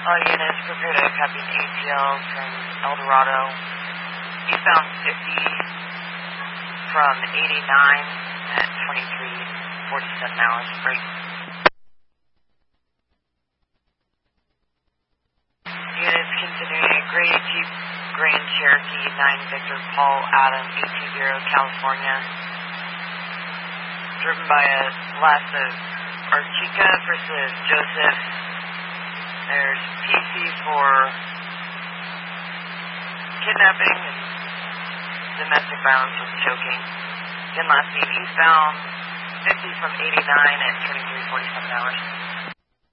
All units, prepare to copy an ATL from El Dorado. Eastbound 50 from 89 at 23:47 hours. Break. Units continuing at Grady Jeep Grand Cherokee 9 Victor Paul Adam 820 California. Driven by a blast of Archica versus Joseph. There's PC for kidnapping and domestic violence with choking. Again, last name eastbound 50 from 89 at 23:47 hours.